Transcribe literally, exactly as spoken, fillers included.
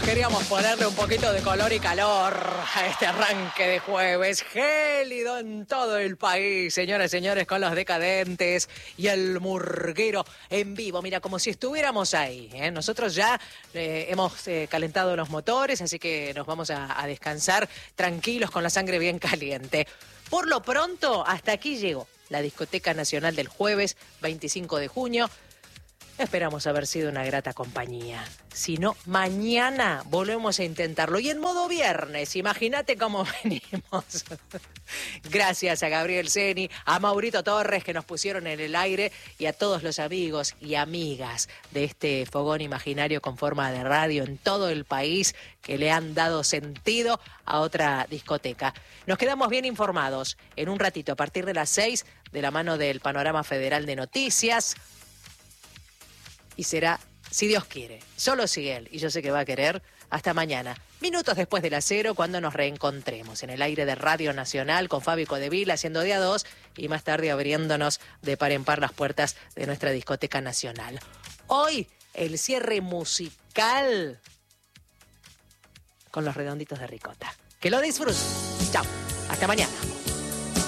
Queríamos ponerle un poquito de color y calor a este arranque de jueves gélido en todo el país, señoras y señores, con los Decadentes y el Murguero en vivo. Mira, como si estuviéramos ahí, ¿eh? Nosotros ya eh, hemos eh, calentado los motores, así que nos vamos a, a descansar tranquilos con la sangre bien caliente. Por lo pronto, hasta aquí llegó la Discoteca Nacional del jueves veinticinco de junio. Esperamos haber sido una grata compañía. Si no, mañana volvemos a intentarlo. Y en modo viernes, imagínate cómo venimos. Gracias a Gabriel Seni, a Maurito Torres que nos pusieron en el aire y a todos los amigos y amigas de este fogón imaginario con forma de radio en todo el país que le han dado sentido a otra discoteca. Nos quedamos bien informados en un ratito a partir de las seis de la mano del Panorama Federal de Noticias. Y será, si Dios quiere, solo si Él, y yo sé que va a querer, hasta mañana, minutos después de las cero, cuando nos reencontremos en el aire de Radio Nacional con Fabi Codevil haciendo de a dos y más tarde abriéndonos de par en par las puertas de nuestra discoteca nacional. Hoy, el cierre musical con los Redonditos de Ricota. Que lo disfruten. Chao. Hasta mañana.